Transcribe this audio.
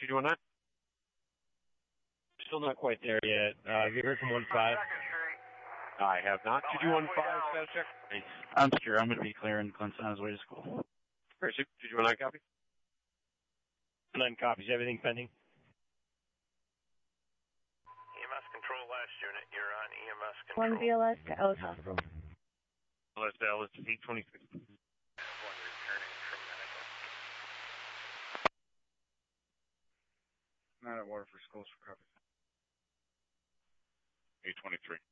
219? Still not quite there yet. Have you heard from 1-5? I have not. 2215, status check. I'm secure. I'm going to be clearing Clinton on his way to school. Very soon. 2219 copy. 9 copies. Everything pending? EMS control last unit. You're on EMS control. 1 BLS to Ellis Hospital. Let's Dallas 826. One returning from medical. Not at Waterford Schools for copy. 823.